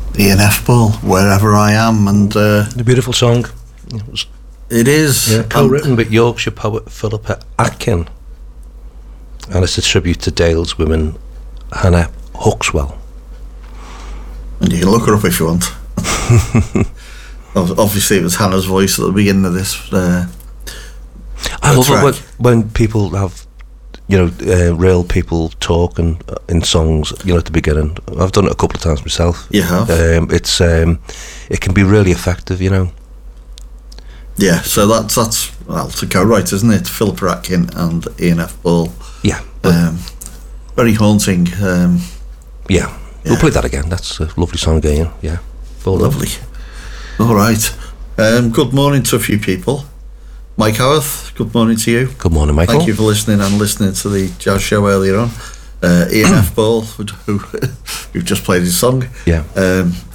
Ian F. Ball, Wherever I Am, and A beautiful song. it is. Yeah, co-written with Yorkshire poet Philippa Atkin, and it's a tribute to Dale's woman Hannah Huxwell. And you can look her up if you want. Obviously, it was Hannah's voice at the beginning of this. I love it when people have, real people talk and in songs, at the beginning. I've done it a couple of times myself. You have? It can be really effective, Yeah, so that's to co-write, isn't it? Philippa Atkin and Ian F. Ball. Yeah. Very haunting. Yeah. We'll play that again. That's a lovely song again. Yeah. Lovely. All right. Good morning to a few people. Mike Howarth, good morning to you. Good morning, Michael. Thank you for listening to the jazz show earlier on. Ian F. Ball, who just played his song. Yeah.